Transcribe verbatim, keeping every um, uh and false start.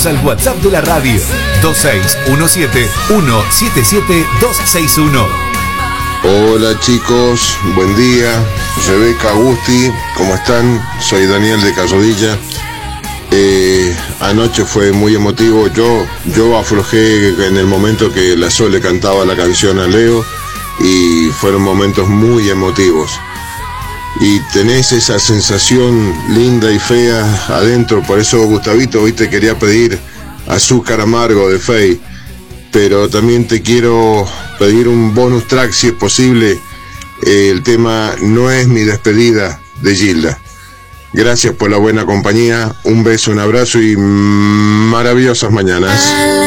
Escribinos al WhatsApp de la radio dos seis uno siete, uno siete siete, dos seis uno. Hola chicos, buen día. Rebeca, Agusti, ¿cómo están? Soy Daniel de Casodilla. Eh, anoche fue muy emotivo. Yo, yo aflojé en el momento que la Sole cantaba la canción a Leo y fueron momentos muy emotivos. Y tenés esa sensación linda y fea adentro. Por eso, Gustavito, hoy te quería pedir Azúcar Amargo de Fey, pero también te quiero pedir un bonus track si es posible, eh, el tema No es mi despedida de Gilda. Gracias por la buena compañía, un beso, un abrazo y maravillosas mañanas.